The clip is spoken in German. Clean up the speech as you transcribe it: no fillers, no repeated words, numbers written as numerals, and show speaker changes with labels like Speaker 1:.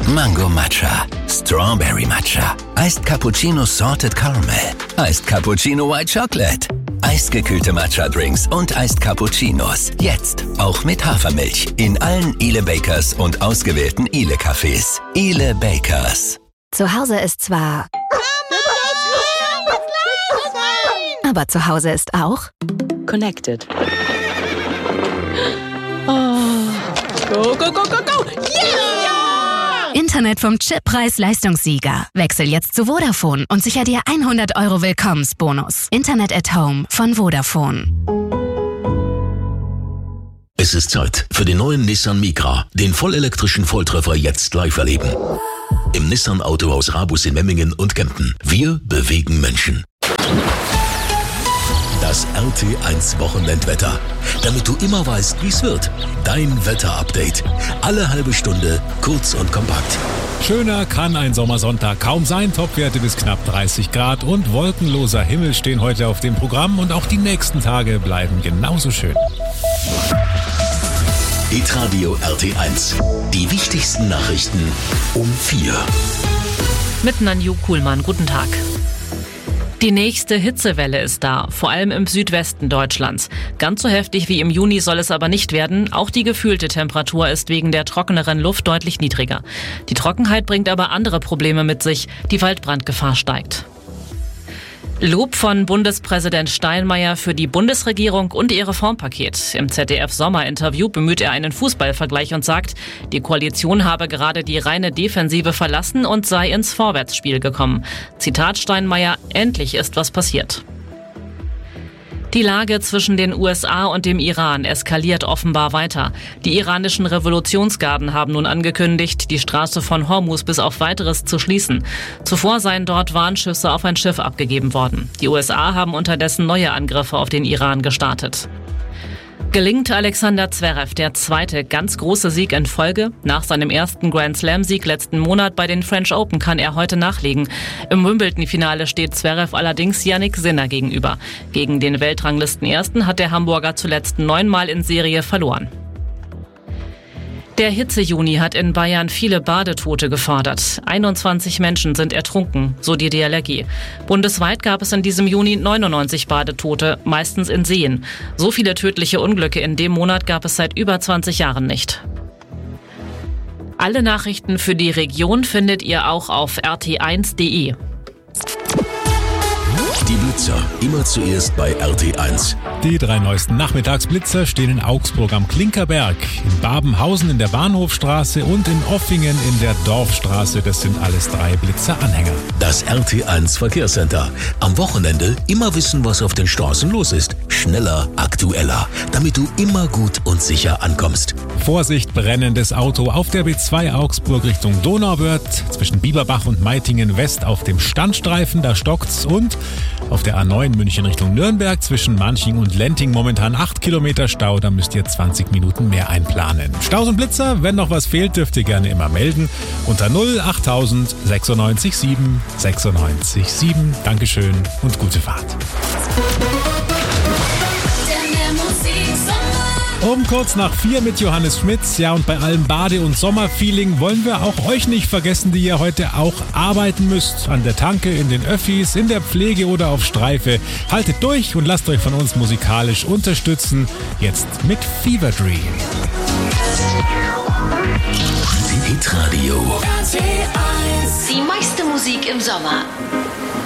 Speaker 1: Mango Matcha, Strawberry Matcha, Iced Cappuccino Salted Caramel, Iced Cappuccino White Chocolate, eisgekühlte Matcha-Drinks und Iced Cappuccinos. Jetzt auch mit Hafermilch in allen Ile Bakers und ausgewählten Ile Cafés. Ile Bakers.
Speaker 2: Zu Hause ist zwar... Aber zu Hause ist auch...
Speaker 3: Connected. Oh. Go, go, go, go, go! Yeah!
Speaker 2: Internet vom Chippreis-Leistungssieger. Wechsel jetzt zu Vodafone und sicher dir 100 € Willkommensbonus. Internet at Home von Vodafone.
Speaker 4: Es ist Zeit für den neuen Nissan Micra, den vollelektrischen Volltreffer jetzt live erleben. Im Nissan Autohaus Rabus in Memmingen und Kempten. Wir bewegen Menschen. Das RT1 Wochenendwetter. Damit du immer weißt, wie es wird. Dein Wetterupdate. Alle halbe Stunde, kurz und kompakt.
Speaker 5: Schöner kann ein Sommersonntag kaum sein. Topwerte bis knapp 30 Grad und wolkenloser Himmel stehen heute auf dem Programm. Und auch die nächsten Tage bleiben genauso schön.
Speaker 4: Hitradio RT1. Die wichtigsten Nachrichten um 4.
Speaker 6: Mit Nanju Kuhlmann. Guten Tag. Die nächste Hitzewelle ist da, vor allem im Südwesten Deutschlands. Ganz so heftig wie im Juni soll es aber nicht werden. Auch die gefühlte Temperatur ist wegen der trockeneren Luft deutlich niedriger. Die Trockenheit bringt aber andere Probleme mit sich. Die Waldbrandgefahr steigt. Lob von Bundespräsident Steinmeier für die Bundesregierung und ihr Reformpaket. Im ZDF-Sommerinterview bemüht er einen Fußballvergleich und sagt, die Koalition habe gerade die reine Defensive verlassen und sei ins Vorwärtsspiel gekommen. Zitat Steinmeier: Endlich ist was passiert. Die Lage zwischen den USA und dem Iran eskaliert offenbar weiter. Die iranischen Revolutionsgarden haben nun angekündigt, die Straße von Hormuz bis auf Weiteres zu schließen. Zuvor seien dort Warnschüsse auf ein Schiff abgegeben worden. Die USA haben unterdessen neue Angriffe auf den Iran gestartet. Gelingt Alexander Zverev der zweite ganz große Sieg in Folge? Nach seinem ersten Grand-Slam-Sieg letzten Monat bei den French Open kann er heute nachlegen. Im Wimbledon-Finale steht Zverev allerdings Jannik Sinner gegenüber. Gegen den Weltranglistenersten hat der Hamburger zuletzt 9-mal in Serie verloren. Der Hitze-Juni hat in Bayern viele Badetote gefordert. 21 Menschen sind ertrunken, so die DLRG. Bundesweit gab es in diesem Juni 99 Badetote, meistens in Seen. So viele tödliche Unglücke in dem Monat gab es seit über 20 Jahren nicht. Alle Nachrichten für die Region findet ihr auch auf rt1.de.
Speaker 4: Die Blitzer, immer zuerst bei RT1.
Speaker 5: Die 3 neuesten Nachmittagsblitzer stehen in Augsburg am Klinkerberg, in Babenhausen in der Bahnhofstraße und in Offingen in der Dorfstraße. Das sind alles 3 Blitzeranhänger.
Speaker 4: Das RT1 Verkehrscenter. Am Wochenende immer wissen, was auf den Straßen los ist. Schneller, aktueller, damit du immer gut und sicher ankommst.
Speaker 5: Vorsicht, brennendes Auto auf der B2 Augsburg Richtung Donauwörth, zwischen Bieberbach und Meitingen West auf dem Standstreifen, da stockt's, und auf der A9 München Richtung Nürnberg zwischen Manching und Lenting momentan 8 Kilometer Stau, da müsst ihr 20 Minuten mehr einplanen. Staus und Blitzer, wenn noch was fehlt, dürft ihr gerne immer melden. Unter 08000 96 7 96 7. Dankeschön und gute Fahrt. Um kurz nach 4 mit Johannes Schmitz. Ja, und bei allem Bade- und Sommerfeeling wollen wir auch euch nicht vergessen, die ihr heute auch arbeiten müsst. An der Tanke, in den Öffis, in der Pflege oder auf Streife. Haltet durch und lasst euch von uns musikalisch unterstützen. Jetzt mit Fever Dream.
Speaker 4: Hitradio.
Speaker 7: Die meiste Musik im Sommer.